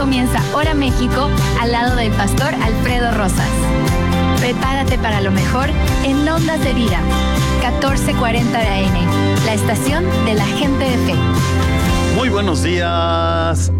comienza Hora México al lado del pastor Alfredo Rosas. Prepárate para lo mejor en Ondas de Vida, 1440 de AM, la estación de la gente de fe. Muy buenos días,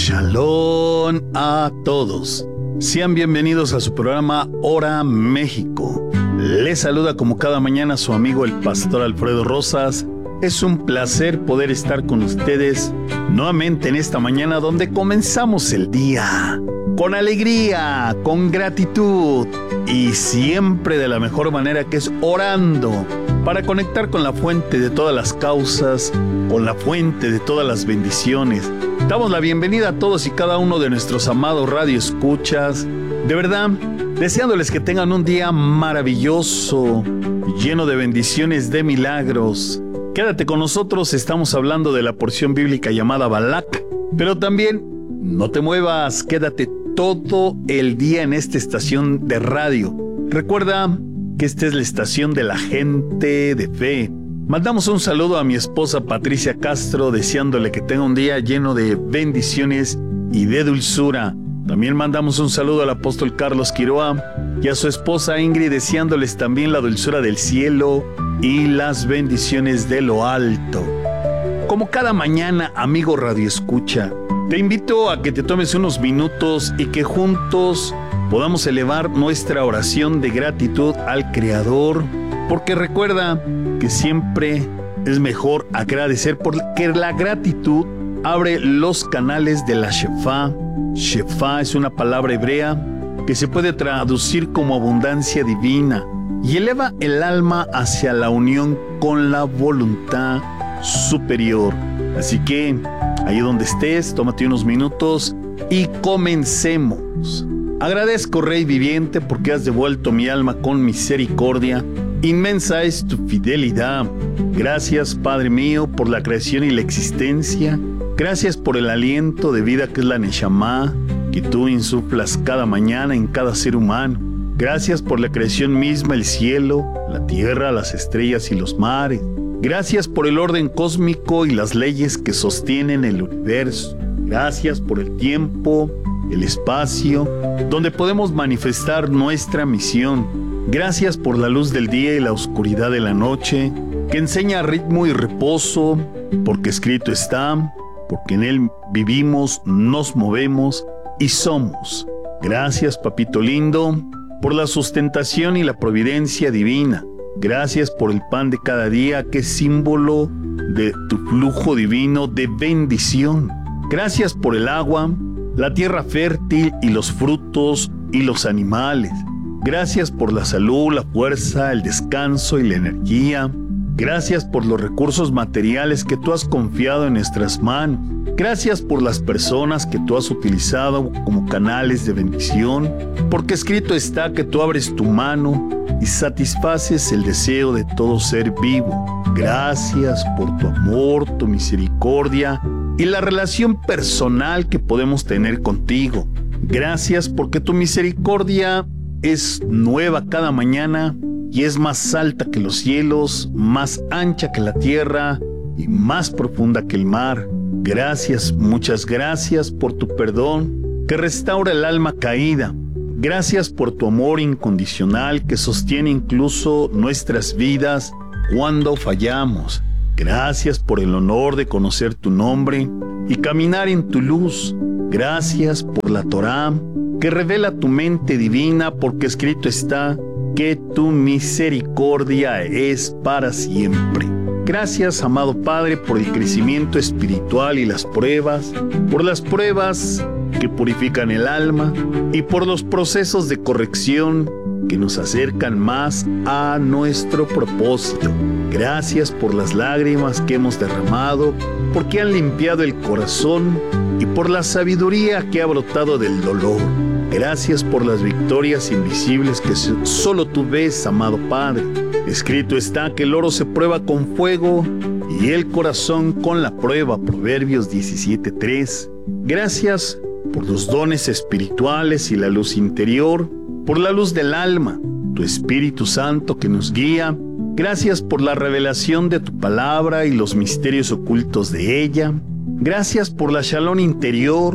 Shalom a todos. Sean bienvenidos a su programa Hora México. Les saluda como cada mañana su amigo el pastor Alfredo Rosas. Es un placer poder estar con ustedes nuevamente en esta mañana donde comenzamos el día con alegría, con gratitud y siempre de la mejor manera, que es orando para conectar con la fuente de todas las causas, con la fuente de todas las bendiciones. Damos la bienvenida a todos y cada uno de nuestros amados radioescuchas. De verdad, deseándoles que tengan un día maravilloso, lleno de bendiciones, de milagros. Quédate con nosotros, estamos hablando de la porción bíblica llamada Balac, pero también no te muevas, quédate todo el día en esta estación de radio. Recuerda que esta es la estación de la gente de fe. Mandamos un saludo a mi esposa Patricia Castro, deseándole que tenga un día lleno de bendiciones y de dulzura. También mandamos un saludo al apóstol Carlos Quiroa y a su esposa Ingrid, deseándoles también la dulzura del cielo y las bendiciones de lo alto. Como cada mañana, amigo radioescucha, te invito a que te tomes unos minutos y que juntos podamos elevar nuestra oración de gratitud al Creador, porque recuerda que siempre es mejor agradecer, porque la gratitud abre los canales de la Shefá. Shefá es una palabra hebrea que se puede traducir como abundancia divina y eleva el alma hacia la unión con la voluntad superior. Así que, ahí donde estés, tómate unos minutos y comencemos. Agradezco, Rey viviente, porque has devuelto mi alma con misericordia. Inmensa es tu fidelidad. Gracias, Padre mío, por la creación y la existencia. Gracias por el aliento de vida que es la Neshama, que tú insuflas cada mañana en cada ser humano. Gracias por la creación misma, el cielo, la tierra, las estrellas y los mares. Gracias por el orden cósmico y las leyes que sostienen el universo. Gracias por el tiempo, el espacio, donde podemos manifestar nuestra misión. Gracias por la luz del día y la oscuridad de la noche, que enseña ritmo y reposo, porque escrito está, porque en él vivimos, nos movemos y somos. Gracias, papito lindo, por la sustentación y la providencia divina. Gracias por el pan de cada día, que es símbolo de tu flujo divino de bendición. Gracias por el agua, la tierra fértil y los frutos y los animales. Gracias por la salud, la fuerza, el descanso y la energía. Gracias por los recursos materiales que tú has confiado en nuestras manos. Gracias por las personas que tú has utilizado como canales de bendición, porque escrito está que tú abres tu mano y satisfaces el deseo de todo ser vivo. Gracias por tu amor, tu misericordia y la relación personal que podemos tener contigo. Gracias porque tu misericordia es nueva cada mañana y es más alta que los cielos, más ancha que la tierra y más profunda que el mar. Gracias, muchas gracias por tu perdón que restaura el alma caída. Gracias por tu amor incondicional que sostiene incluso nuestras vidas cuando fallamos. Gracias por el honor de conocer tu nombre y caminar en tu luz. Gracias por la Torá que revela tu mente divina, porque escrito está que tu misericordia es para siempre. Gracias, amado Padre, por el crecimiento espiritual y las pruebas, por las pruebas que purifican el alma y por los procesos de corrección que nos acercan más a nuestro propósito. Gracias por las lágrimas que hemos derramado, porque han limpiado el corazón, y por la sabiduría que ha brotado del dolor. Gracias por las victorias invisibles que solo tú ves, amado Padre. Escrito está que el oro se prueba con fuego y el corazón con la prueba. Proverbios 17:3. Gracias por los dones espirituales y la luz interior, por la luz del alma, tu Espíritu Santo que nos guía. Gracias por la revelación de tu palabra y los misterios ocultos de ella. Gracias por la Shalom interior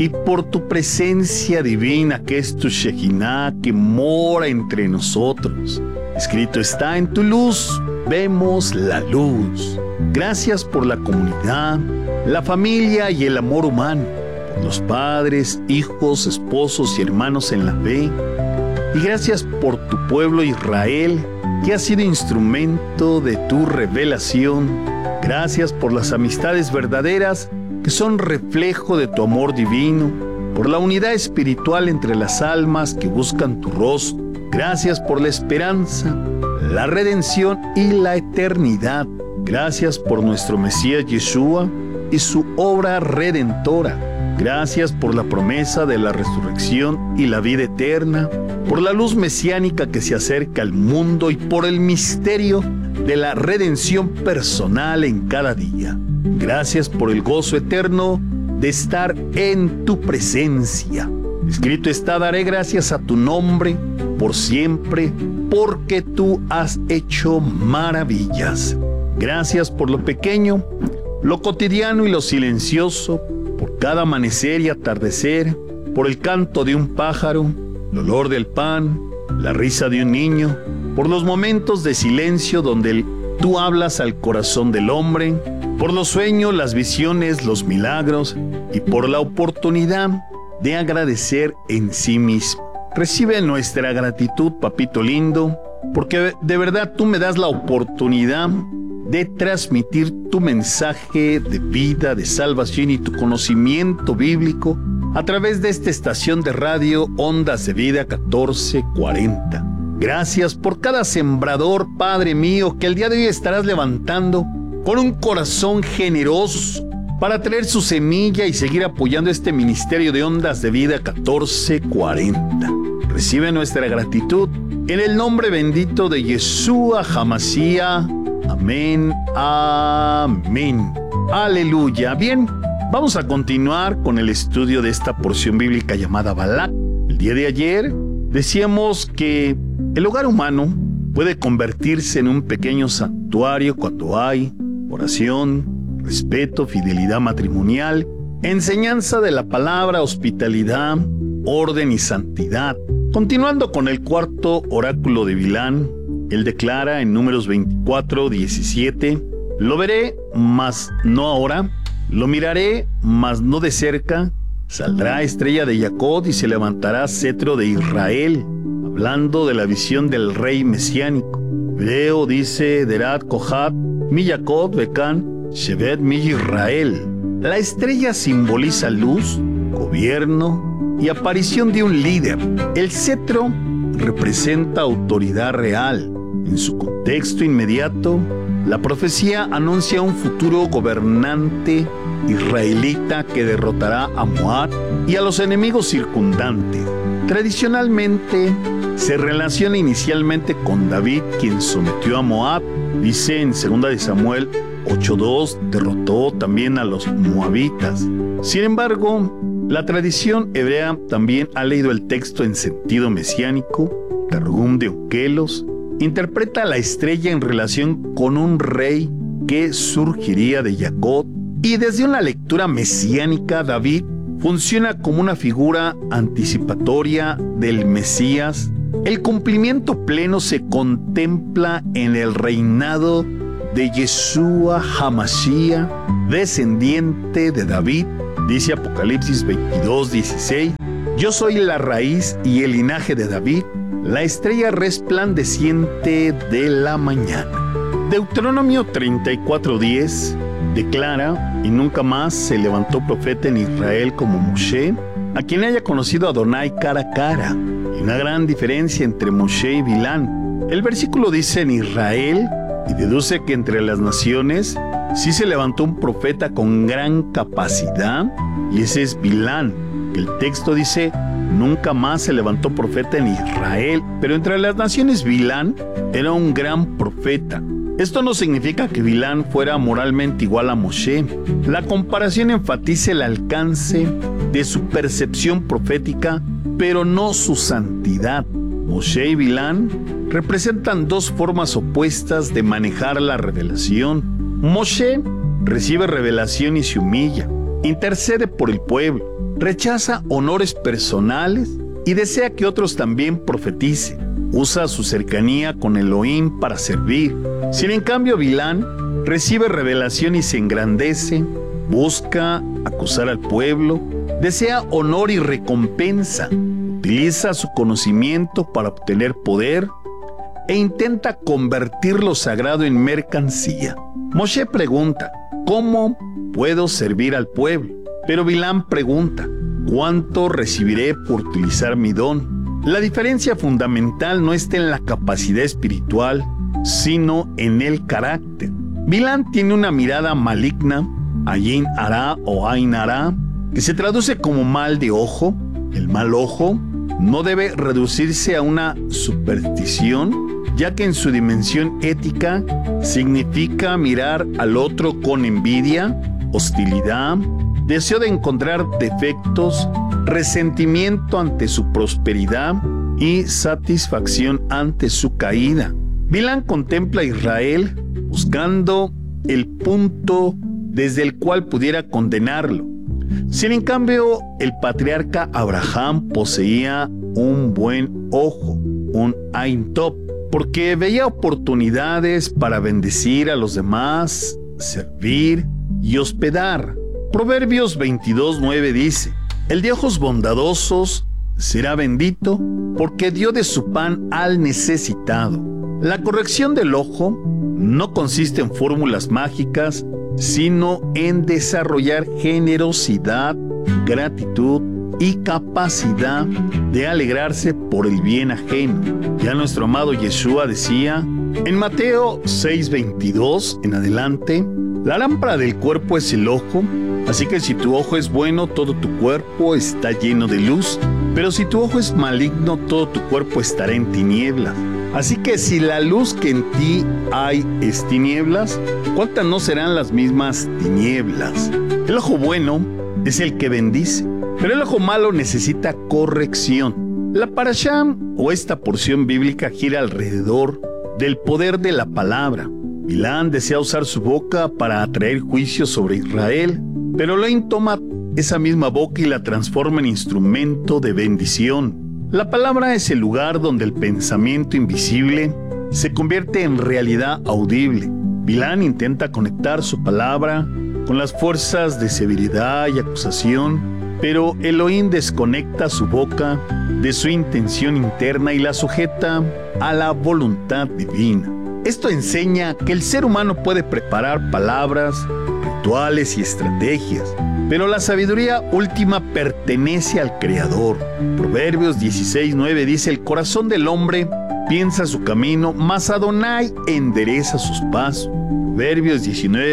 y por tu presencia divina que es tu Shekinah que mora entre nosotros. Escrito está: en tu luz vemos la luz. Gracias por la comunidad, la familia y el amor humano, por los padres, hijos, esposos y hermanos en la fe. Y gracias por tu pueblo Israel, que ha sido instrumento de tu revelación. Gracias por las amistades verdaderas que son reflejo de tu amor divino, por la unidad espiritual entre las almas que buscan tu rostro. Gracias por la esperanza, la redención y la eternidad. Gracias por nuestro Mesías Yeshua y su obra redentora. Gracias por la promesa de la resurrección y la vida eterna, por la luz mesiánica que se acerca al mundo y por el misterio de la redención personal en cada día. Gracias por el gozo eterno de estar en tu presencia. Escrito está: daré gracias a tu nombre por siempre, porque tú has hecho maravillas. Gracias por lo pequeño, lo cotidiano y lo silencioso, por cada amanecer y atardecer, por el canto de un pájaro, el olor del pan, la risa de un niño, por los momentos de silencio donde tú hablas al corazón del hombre, por los sueños, las visiones, los milagros y por la oportunidad de agradecer en sí mismo. Recibe nuestra gratitud, papito lindo, porque de verdad tú me das la oportunidad de transmitir tu mensaje de vida, de salvación y tu conocimiento bíblico a través de esta estación de radio Ondas de Vida 1440. Gracias por cada sembrador, Padre mío, que el día de hoy estarás levantando con un corazón generoso para traer su semilla y seguir apoyando este ministerio de Ondas de Vida 1440. Recibe nuestra gratitud en el nombre bendito de Yeshua HaMashiach. Amén, amén. Aleluya. Bien, vamos a continuar con el estudio de esta porción bíblica llamada Balak. El día de ayer decíamos que el hogar humano puede convertirse en un pequeño santuario cuando hay oración, respeto, fidelidad matrimonial, enseñanza de la palabra, hospitalidad, orden y santidad. Continuando con el cuarto oráculo de Bilán, él declara en Números 24:17: lo veré, mas no ahora, lo miraré, mas no de cerca. Saldrá estrella de Jacob y se levantará cetro de Israel. Hablando de la visión del rey mesiánico. Hebreo dice: Derat Kohat, mi Jacob, Bekan, Shevet, mi Israel. La estrella simboliza luz, gobierno y aparición de un líder. El cetro representa autoridad real. En su contexto inmediato, la profecía anuncia un futuro gobernante israelita que derrotará a Moab y a los enemigos circundantes. Tradicionalmente, se relaciona inicialmente con David, quien sometió a Moab. Dice en 2 de Samuel 8:2, derrotó también a los moabitas. Sin embargo, la tradición hebrea también ha leído el texto en sentido mesiánico. Targum de Onkelos interpreta la estrella en relación con un rey que surgiría de Jacob, y desde una lectura mesiánica, David funciona como una figura anticipatoria del Mesías. El cumplimiento pleno se contempla en el reinado de Yeshua HaMashiach, descendiente de David. Dice Apocalipsis 22:16: yo soy la raíz y el linaje de David, la estrella resplandeciente de la mañana. Deuteronomio 34:10 declara: y nunca más se levantó profeta en Israel como Moshe, a quien haya conocido a Adonai cara a cara. Y una gran diferencia entre Moshe y Bilán. El versículo dice en Israel y deduce que entre las naciones sí se levantó un profeta con gran capacidad, y ese es Bilán. El texto dice: nunca más se levantó profeta en Israel, pero entre las naciones Bilán era un gran profeta. Esto no significa que Bilán fuera moralmente igual a Moshe. La comparación enfatiza el alcance de su percepción profética, pero no su santidad. Moshe y Bilán representan dos formas opuestas de manejar la revelación. Moshe recibe revelación y se humilla, intercede por el pueblo, rechaza honores personales y desea que otros también profeticen. Usa su cercanía con Elohim para servir. Si en cambio Bilán recibe revelación y se engrandece, busca acusar al pueblo, desea honor y recompensa, utiliza su conocimiento para obtener poder e intenta convertir lo sagrado en mercancía. Moshe pregunta, ¿cómo puedo servir al pueblo? Pero Bilán pregunta, ¿cuánto recibiré por utilizar mi don? La diferencia fundamental no está en la capacidad espiritual, sino en el carácter. Bilán tiene una mirada maligna, Ayin Hará o Ain Hará, que se traduce como mal de ojo. El mal ojo no debe reducirse a una superstición, ya que en su dimensión ética significa mirar al otro con envidia, hostilidad, deseo de encontrar defectos, resentimiento ante su prosperidad y satisfacción ante su caída. Bilán contempla a Israel buscando el punto desde el cual pudiera condenarlo. Sin en cambio, el patriarca Abraham poseía un buen ojo, un Ain Tov, porque veía oportunidades para bendecir a los demás, servir y hospedar. Proverbios 22:9 dice, el de ojos bondadosos será bendito porque dio de su pan al necesitado. La corrección del ojo no consiste en fórmulas mágicas, sino en desarrollar generosidad, gratitud y capacidad de alegrarse por el bien ajeno. Ya nuestro amado Yeshua decía en Mateo 6:22 en adelante, la lámpara del cuerpo es el ojo, así que si tu ojo es bueno, todo tu cuerpo está lleno de luz, pero si tu ojo es maligno, todo tu cuerpo estará en tinieblas. Así que si la luz que en ti hay es tinieblas, ¿cuántas no serán las mismas tinieblas? El ojo bueno es el que bendice, pero el ojo malo necesita corrección. La parashá o esta porción bíblica gira alrededor del poder de la palabra. Bilán desea usar su boca para atraer juicio sobre Israel, pero Elohim toma esa misma boca y la transforma en instrumento de bendición. La palabra es el lugar donde el pensamiento invisible se convierte en realidad audible. Bilán intenta conectar su palabra con las fuerzas de severidad y acusación, pero Elohim desconecta su boca de su intención interna y la sujeta a la voluntad divina. Esto enseña que el ser humano puede preparar palabras, rituales y estrategias, pero la sabiduría última pertenece al Creador. Proverbios 16:9 dice, el corazón del hombre piensa su camino, mas Adonai endereza sus pasos. Proverbios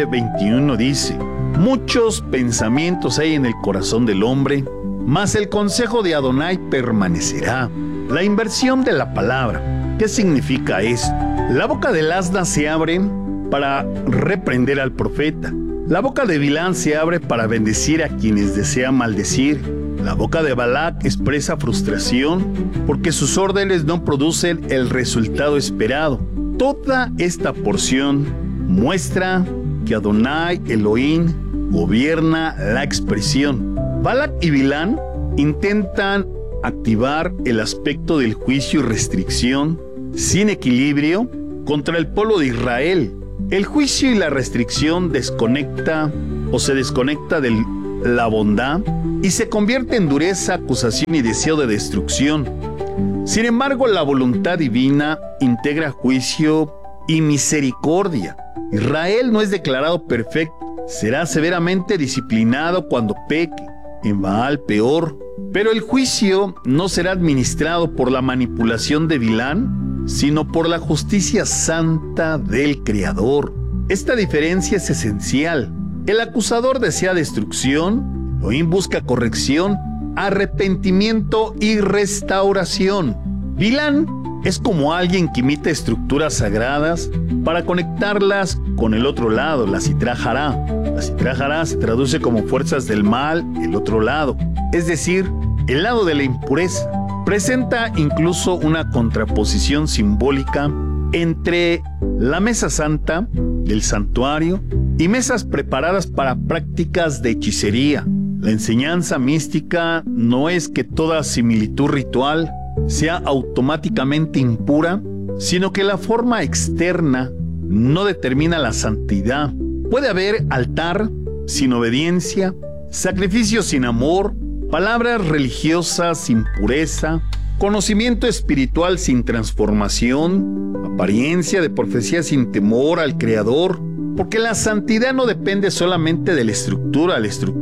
19:21 dice, muchos pensamientos hay en el corazón del hombre, mas el consejo de Adonai permanecerá. La inversión de la palabra. ¿Qué significa esto? La boca del asna se abre para reprender al profeta. La boca de Bilán se abre para bendecir a quienes desea maldecir. La boca de Balac expresa frustración porque sus órdenes no producen el resultado esperado. Toda esta porción muestra que Adonai Elohim gobierna la expresión. Balac y Bilán intentan activar el aspecto del juicio y restricción sin equilibrio contra el pueblo de Israel. El juicio y la restricción se desconecta de la bondad y se convierte en dureza, acusación y deseo de destrucción. Sin embargo, la voluntad divina integra juicio y misericordia. Israel no es declarado perfecto, será severamente disciplinado cuando peque, en Baal peor. Pero el juicio no será administrado por la manipulación de Bilán, sino por la justicia santa del Creador. Esta diferencia es esencial. El acusador desea destrucción, Elohim busca corrección, arrepentimiento y restauración. Bilán es como alguien que imita estructuras sagradas para conectarlas con el otro lado, la Sitra Hará. La Sitra Hará se traduce como fuerzas del mal, el otro lado, es decir, el lado de la impureza. Presenta incluso una contraposición simbólica entre la mesa santa del santuario y mesas preparadas para prácticas de hechicería. La enseñanza mística no es que toda similitud ritual sea automáticamente impura, sino que la forma externa no determina la santidad. Puede haber altar sin obediencia, sacrificio sin amor, palabras religiosas sin pureza, conocimiento espiritual sin transformación, apariencia de profecía sin temor al Creador, porque la santidad no depende solamente de la estructura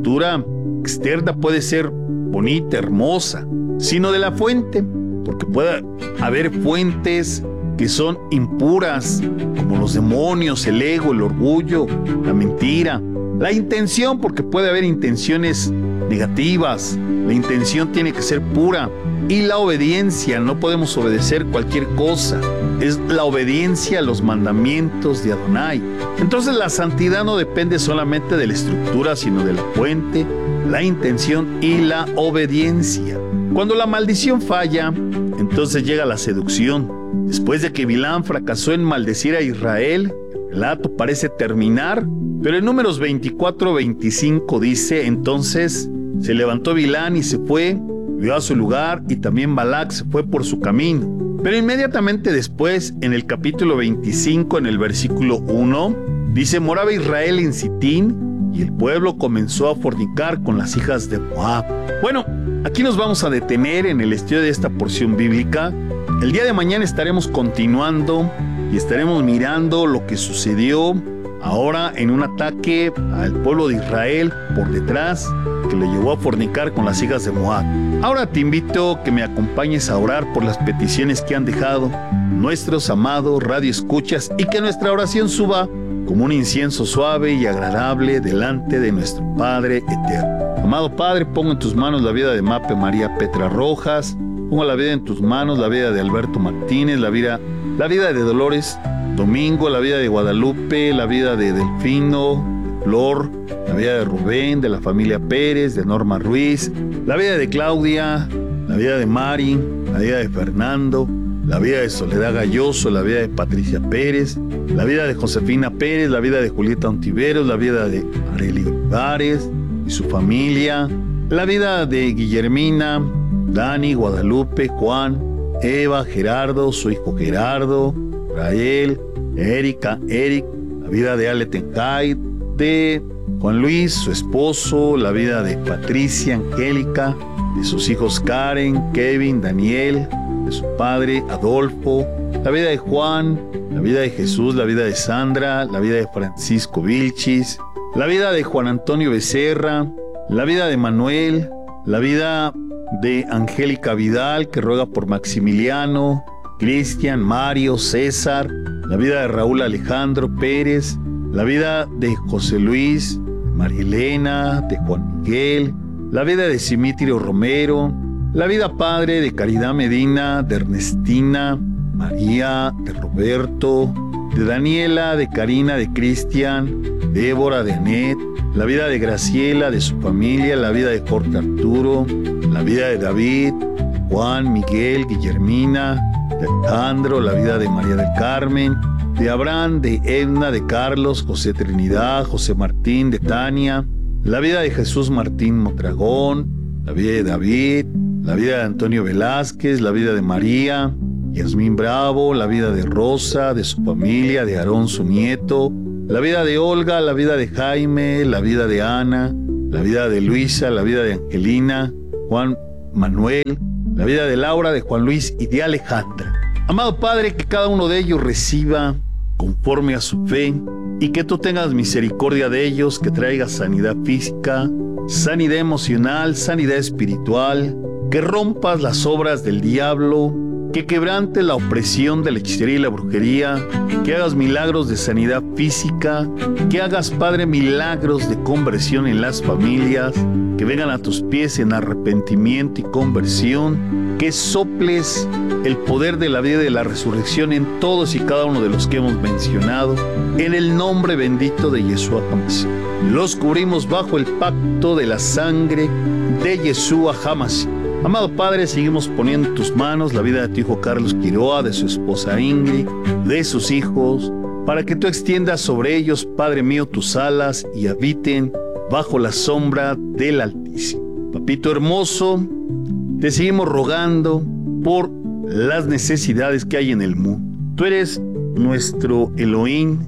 externa puede ser bonita, hermosa, sino de la fuente, porque puede haber fuentes que son impuras, como los demonios, el ego, el orgullo, la mentira, la intención, porque puede haber intenciones negativas, la intención tiene que ser pura, y la obediencia, no podemos obedecer cualquier cosa, es la obediencia a los mandamientos de Adonai. Entonces la santidad no depende solamente de la estructura, sino de la fuente, la intención y la obediencia. Cuando la maldición falla, entonces llega la seducción. Después de que Bilam fracasó en maldecir a Israel, el relato parece terminar, pero en Números 24-25 dice: entonces se levantó Bilam y se fue, vio a su lugar, y también Balac se fue por su camino. Pero inmediatamente después, en el capítulo 25, en el versículo 1, dice: moraba Israel en Sitín, y el pueblo comenzó a fornicar con las hijas de Moab. Bueno, aquí nos vamos a detener en el estudio de esta porción bíblica. El día de mañana estaremos continuando y estaremos mirando lo que sucedió ahora en un ataque al pueblo de Israel por detrás, que lo llevó a fornicar con las hijas de Moab. Ahora te invito a que me acompañes a orar por las peticiones que han dejado nuestros amados radioescuchas, y que nuestra oración suba como un incienso suave y agradable delante de nuestro Padre eterno. Amado Padre, pongo en tus manos la vida de Mape María Petra Rojas, pongo la vida en tus manos, la vida de Alberto Martínez, la vida de Dolores Domingo, la vida de Guadalupe, la vida de Delfino, de Flor, la vida de Rubén, de la familia Pérez, de Norma Ruiz, la vida de Claudia, la vida de Mari, la vida de Fernando, la vida de Soledad Galloso, la vida de Patricia Pérez, la vida de Josefina Pérez, la vida de Julieta Ontiveros, la vida de Arely Olivares y su familia, la vida de Guillermina, Dani, Guadalupe, Juan, Eva, Gerardo, su hijo Gerardo, Rael, Erika, Eric, la vida de Ale Tencay, de Juan Luis, su esposo, la vida de Patricia, Angélica, de sus hijos Karen, Kevin, Daniel, de su padre Adolfo, la vida de Juan, la vida de Jesús, la vida de Sandra, la vida de Francisco Vilchis, la vida de Juan Antonio Becerra, la vida de Manuel, la vida de Angélica Vidal, que ruega por Maximiliano, Cristian, Mario, César, la vida de Raúl Alejandro Pérez, la vida de José Luis, María Elena, de Juan Miguel, la vida de Simitrio Romero, la vida, Padre, de Caridad Medina, de Ernestina, María, de Roberto, de Daniela, de Karina, de Cristian, de Débora, de Anet, la vida de Graciela, de su familia, la vida de Jorge Arturo, la vida de David, Juan, Miguel, Guillermina, de Alejandro, la vida de María del Carmen, de Abraham, de Edna, de Carlos, José Trinidad, José Martín, de Tania, la vida de Jesús Martín Motragón, la vida de David, la vida de Antonio Velázquez, la vida de María, Yasmín Bravo, la vida de Rosa, de su familia, de Aarón, su nieto, la vida de Olga, la vida de Jaime, la vida de Ana, la vida de Luisa, la vida de Angelina, Juan Manuel, la vida de Laura, de Juan Luis y de Alejandra. Amado Padre, que cada uno de ellos reciba conforme a su fe, y que tú tengas misericordia de ellos, que traigas sanidad física, sanidad emocional, sanidad espiritual, que rompas las obras del diablo, que quebrantes la opresión de la hechicería y la brujería, que hagas milagros de sanidad física, que hagas, Padre, milagros de conversión en las familias, que vengan a tus pies en arrepentimiento y conversión, que soples el poder de la vida y de la resurrección en todos y cada uno de los que hemos mencionado, en el nombre bendito de Yeshua HaMashiach. Los cubrimos bajo el pacto de la sangre de Yeshua HaMashiach. Amado Padre, seguimos poniendo en tus manos la vida de tu hijo Carlos Quiroa, de su esposa Ingrid, de sus hijos, para que tú extiendas sobre ellos, Padre mío, tus alas y habiten bajo la sombra del Altísimo. Papito hermoso, te seguimos rogando por las necesidades que hay en el mundo. Tú eres nuestro Elohim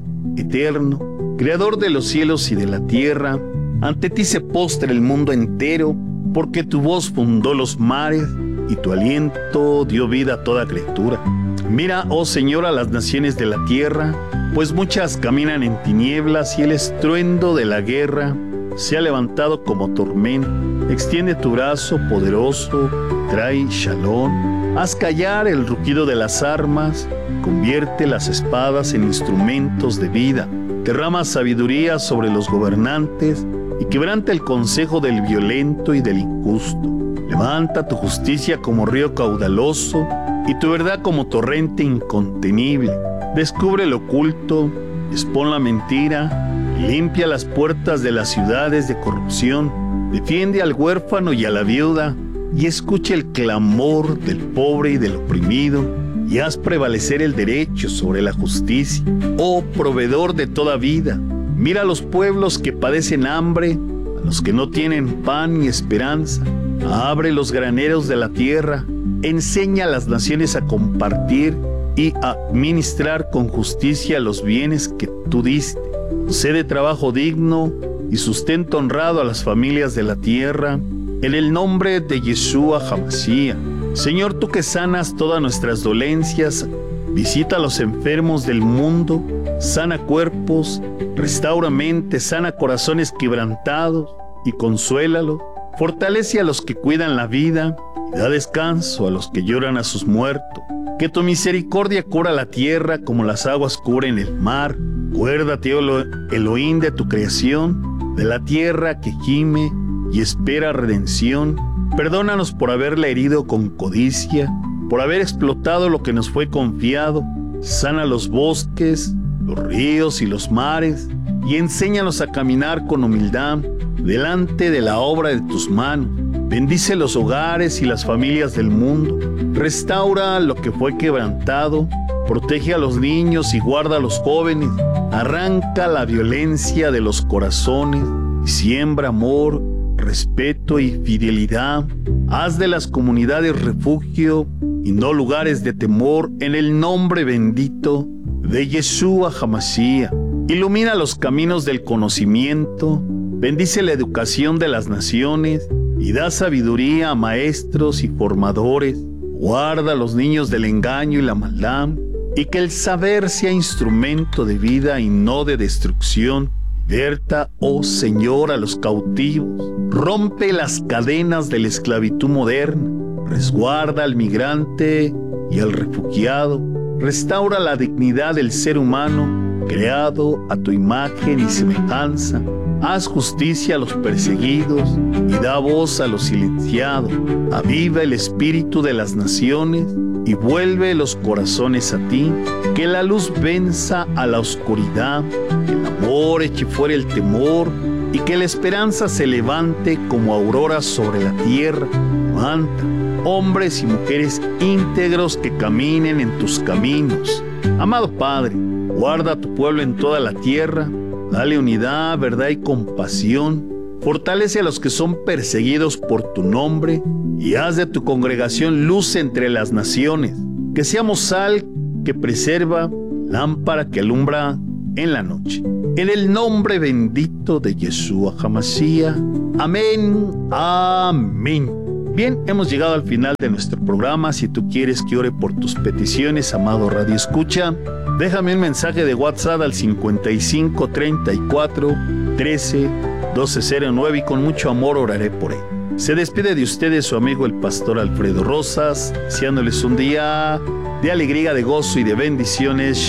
eterno, creador de los cielos y de la tierra. Ante ti se postra el mundo entero, porque tu voz fundó los mares y tu aliento dio vida a toda criatura. Mira, oh Señor, a las naciones de la tierra, pues muchas caminan en tinieblas y el estruendo de la guerra se ha levantado como tormenta. Extiende tu brazo poderoso, trae shalom. Haz callar el rugido de las armas, convierte las espadas en instrumentos de vida. Derrama sabiduría sobre los gobernantes y quebranta el consejo del violento y del injusto. Levanta tu justicia como río caudaloso y tu verdad como torrente incontenible. Descubre lo oculto, expón la mentira, limpia las puertas de las ciudades de corrupción, defiende al huérfano y a la viuda, y escucha el clamor del pobre y del oprimido, y haz prevalecer el derecho sobre la justicia. Oh proveedor de toda vida, mira a los pueblos que padecen hambre, a los que no tienen pan ni esperanza. Abre los graneros de la tierra, enseña a las naciones a compartir y a administrar con justicia los bienes que tú diste. Concede trabajo digno y sustento honrado a las familias de la tierra, en el nombre de Yeshua HaMashiach. Señor, tú que sanas todas nuestras dolencias, visita a los enfermos del mundo, sana cuerpos, restaura mentes, sana corazones quebrantados y consuélalos. Fortalece a los que cuidan la vida y da descanso a los que lloran a sus muertos. Que tu misericordia cubra la tierra como las aguas cubren el mar. Acuérdate, oh Elohim, de tu creación, de la tierra que gime y espera redención. Perdónanos por haberla herido con codicia, por haber explotado lo que nos fue confiado. Sana los bosques, los ríos y los mares, y enséñanos a caminar con humildad delante de la obra de tus manos. Bendice los hogares y las familias del mundo. Restaura lo que fue quebrantado. Protege a los niños y guarda a los jóvenes. Arranca la violencia de los corazones y siembra amor, respeto y fidelidad. Haz de las comunidades refugio y no lugares de temor, en el nombre bendito de Yeshua HaMashiach. Ilumina los caminos del conocimiento. Bendice la educación de las naciones y da sabiduría a maestros y formadores. Guarda a los niños del engaño y la maldad, y que el saber sea instrumento de vida y no de destrucción. Liberta, oh Señor, a los cautivos. Rompe las cadenas de la esclavitud moderna. Resguarda al migrante y al refugiado. Restaura la dignidad del ser humano, creado a tu imagen y semejanza. Haz justicia a los perseguidos y da voz a los silenciados. Aviva el espíritu de las naciones y vuelve los corazones a ti. Que la luz venza a la oscuridad, que el amor eche fuera el temor y que la esperanza se levante como aurora sobre la tierra. Levanta hombres y mujeres íntegros que caminen en tus caminos. Amado Padre, guarda a tu pueblo en toda la tierra. Dale unidad, verdad y compasión. Fortalece a los que son perseguidos por tu nombre y haz de tu congregación luz entre las naciones. Que seamos sal que preserva, lámpara que alumbra en la noche. En el nombre bendito de Yeshua HaMashiach. Amén. Amén. Bien, hemos llegado al final de nuestro programa. Si tú quieres que ore por tus peticiones, amado Radio Escucha, déjame un mensaje de WhatsApp al 55 34 13 1209 y con mucho amor oraré por él. Se despide de ustedes su amigo el pastor Alfredo Rosas, deseándoles un día de alegría, de gozo y de bendiciones.